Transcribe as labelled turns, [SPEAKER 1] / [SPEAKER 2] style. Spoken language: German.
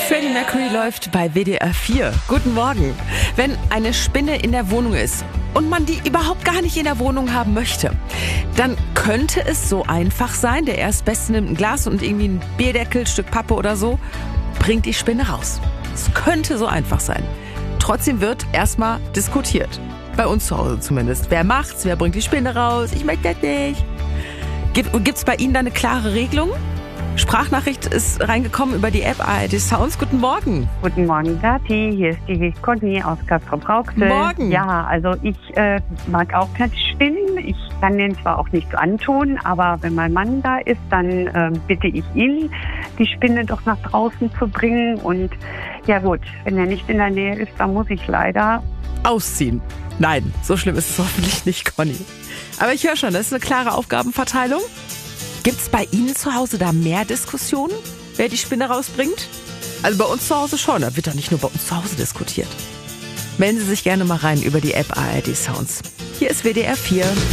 [SPEAKER 1] Freddie Mercury läuft bei WDR 4. Guten Morgen. Wenn eine Spinne in der Wohnung ist und man die überhaupt gar nicht in der Wohnung haben möchte, dann könnte es so einfach sein, der Erstbeste nimmt ein Glas und irgendwie ein Bierdeckel, Stück Pappe oder so, bringt die Spinne raus. Es könnte so einfach sein. Trotzdem wird erstmal diskutiert. Bei uns zu Hause zumindest. Wer macht's? Wer bringt die Spinne raus? Ich möchte das nicht. Gibt's bei Ihnen da eine klare Regelung? Sprachnachricht ist reingekommen über die App ARD Sounds. Guten Morgen.
[SPEAKER 2] Guten Morgen, Gati. Hier ist die Conny aus Castrop-Rauxel.
[SPEAKER 1] Morgen.
[SPEAKER 2] Ja, also ich mag auch keine Spinnen. Ich kann denen zwar auch nichts antun, aber wenn mein Mann da ist, dann bitte ich ihn, die Spinne doch nach draußen zu bringen. Und ja gut, wenn er nicht in der Nähe ist, dann muss ich leider
[SPEAKER 1] Ausziehen. Nein, so schlimm ist es hoffentlich nicht, Conny. Aber ich höre schon, das ist eine klare Aufgabenverteilung. Gibt's bei Ihnen zu Hause da mehr Diskussionen, wer die Spinne rausbringt? Also bei uns zu Hause schon, da wird doch nicht nur bei uns zu Hause diskutiert. Melden Sie sich gerne mal rein über die App ARD Sounds. Hier ist WDR 4.